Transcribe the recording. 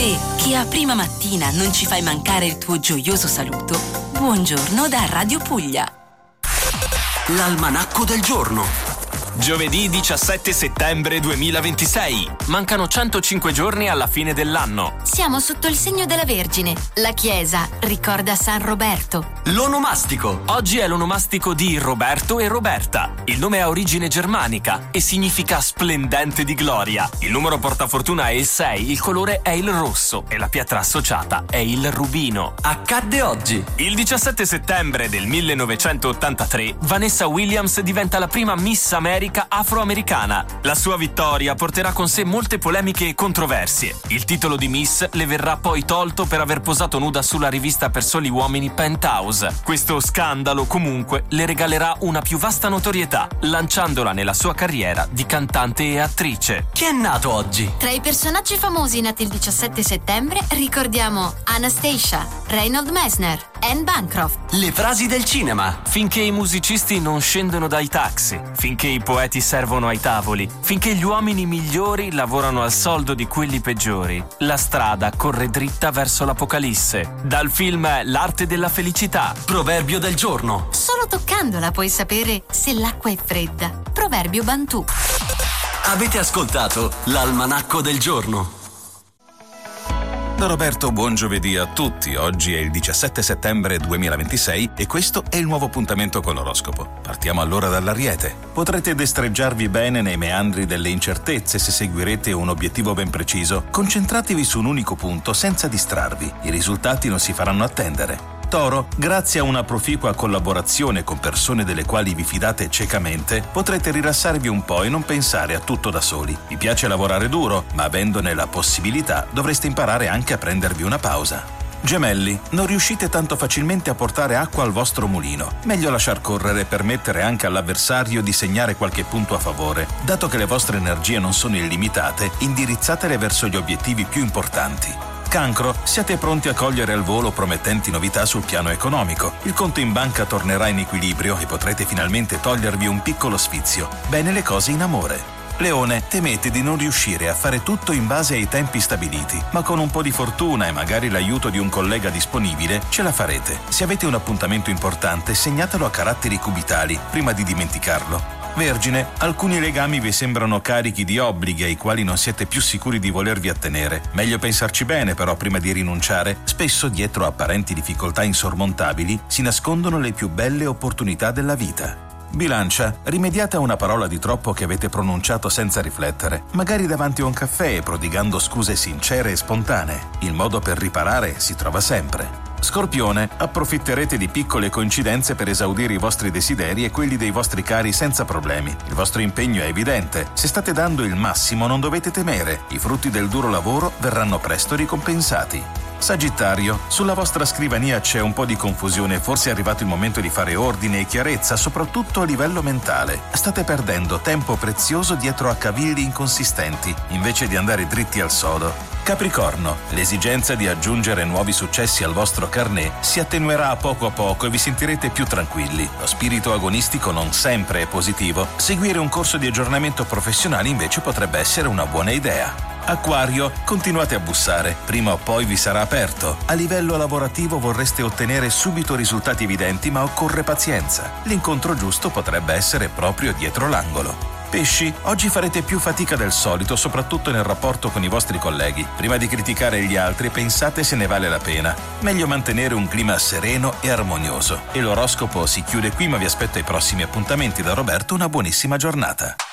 te che a prima mattina non ci fai mancare il tuo gioioso saluto, buongiorno da Radio Puglia. L'almanacco del giorno. Giovedì 17 settembre 2026. Mancano 105 giorni alla fine dell'anno. Siamo sotto il segno della Vergine. La Chiesa ricorda San Roberto. L'onomastico. Oggi è l'onomastico di Roberto e Roberta. Il nome ha origine germanica e significa splendente di gloria. Il numero portafortuna è il 6, il colore è il rosso e la pietra associata è il rubino. Accadde oggi. Il 17 settembre del 1983, Vanessa Williams diventa la prima Miss America afroamericana. La sua vittoria porterà con sé molte polemiche e controversie. Il titolo di Miss le verrà poi tolto per aver posato nuda sulla rivista per soli uomini Penthouse. Questo scandalo comunque le regalerà una più vasta notorietà, lanciandola nella sua carriera di cantante e attrice. Chi è nato oggi? Tra i personaggi famosi nati il 17 settembre ricordiamo Anastasia, Reinhold Messner, Anne Bancroft. Le frasi del cinema. Finché i musicisti non scendono dai taxi, finché i poeti servono ai tavoli, finché gli uomini migliori lavorano al soldo di quelli peggiori, la strada corre dritta verso l'apocalisse. Dal film L'arte della felicità. Proverbio del giorno. Solo toccandola puoi sapere se l'acqua è fredda. Proverbio Bantù. Avete ascoltato l'almanacco del giorno. Da Roberto, buon giovedì a tutti. Oggi è il 17 settembre 2026 e questo è il nuovo appuntamento con l'oroscopo. Partiamo allora dall'Ariete. Potrete destreggiarvi bene nei meandri delle incertezze se seguirete un obiettivo ben preciso. Concentratevi su un unico punto senza distrarvi. I risultati non si faranno attendere. Toro, grazie a una proficua collaborazione con persone delle quali vi fidate ciecamente, potrete rilassarvi un po' e non pensare a tutto da soli. Vi piace lavorare duro, ma avendone la possibilità dovreste imparare anche a prendervi una pausa. Gemelli, non riuscite tanto facilmente a portare acqua al vostro mulino. Meglio lasciar correre e permettere anche all'avversario di segnare qualche punto a favore. Dato che le vostre energie non sono illimitate, indirizzatele verso gli obiettivi più importanti. Cancro, siate pronti a cogliere al volo promettenti novità sul piano economico. Il conto in banca tornerà in equilibrio e potrete finalmente togliervi un piccolo sfizio. Bene le cose in amore. Leone, temete di non riuscire a fare tutto in base ai tempi stabiliti, ma con un po' di fortuna e magari l'aiuto di un collega disponibile ce la farete. Se avete un appuntamento importante, segnatelo a caratteri cubitali prima di dimenticarlo. Vergine, alcuni legami vi sembrano carichi di obblighi ai quali non siete più sicuri di volervi attenere. Meglio pensarci bene però prima di rinunciare. Spesso dietro apparenti difficoltà insormontabili si nascondono le più belle opportunità della vita. Bilancia, rimediate a una parola di troppo che avete pronunciato senza riflettere, magari davanti a un caffè e prodigando scuse sincere e spontanee. Il modo per riparare si trova sempre. Scorpione, approfitterete di piccole coincidenze per esaudire i vostri desideri e quelli dei vostri cari senza problemi. Il vostro impegno è evidente. Se state dando il massimo non dovete temere. I frutti del duro lavoro verranno presto ricompensati. Sagittario, sulla vostra scrivania c'è un po' di confusione, forse è arrivato il momento di fare ordine e chiarezza, soprattutto a livello mentale. State perdendo tempo prezioso dietro a cavilli inconsistenti, invece di andare dritti al sodo. Capricorno, l'esigenza di aggiungere nuovi successi al vostro carnet si attenuerà a poco e vi sentirete più tranquilli. Lo spirito agonistico non sempre è positivo. Seguire un corso di aggiornamento professionale invece potrebbe essere una buona idea. Acquario, continuate a bussare, prima o poi vi sarà aperto. A livello lavorativo vorreste ottenere subito risultati evidenti, ma occorre pazienza. L'incontro giusto potrebbe essere proprio dietro l'angolo. Pesci, oggi farete più fatica del solito, soprattutto nel rapporto con i vostri colleghi. Prima di criticare gli altri, pensate se ne vale la pena. Meglio mantenere un clima sereno e armonioso. E l'oroscopo si chiude qui, ma vi aspetto ai prossimi appuntamenti. Da Roberto, una buonissima giornata.